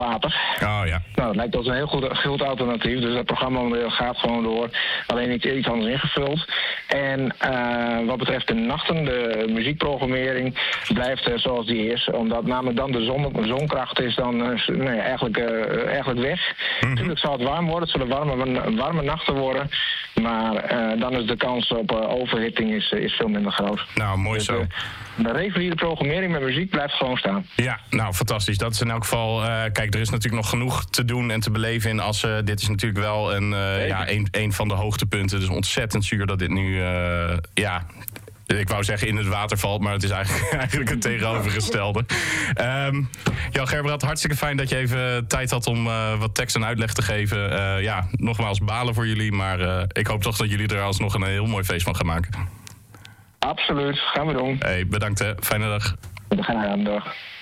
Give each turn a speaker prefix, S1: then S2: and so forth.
S1: water.
S2: Oh ja.
S1: Nou, dat lijkt ons een heel goed alternatief. Dus dat programma gaat gewoon door. Alleen iets anders ingevuld. En wat betreft de nachten, de muziekprogrammering blijft zoals die is. Omdat namelijk dan de zonkracht is dan eigenlijk weg. Natuurlijk zal het warm worden. Het zullen warme nachten worden. Maar dan is de kans op overhitting is veel minder groot.
S2: Nou, mooi
S1: dus,
S2: zo.
S1: De reguliere programmering met muziek blijft gewoon staan.
S2: Ja, nou fantastisch. Dat is in elk geval... kijk, er is natuurlijk nog genoeg te doen en te beleven in Assen. Dit is natuurlijk wel een van de hoogtepunten. Dus ontzettend zuur dat dit nu... ik wou zeggen in het water valt, maar het is eigenlijk het tegenovergestelde. Jan Gerbrand, hartstikke fijn dat je even tijd had om wat tekst en uitleg te geven. Nogmaals balen voor jullie, maar ik hoop toch dat jullie er alsnog een heel mooi feest van gaan maken.
S1: Absoluut, gaan we doen.
S2: Hey, bedankt hè, fijne dag.
S1: Dag.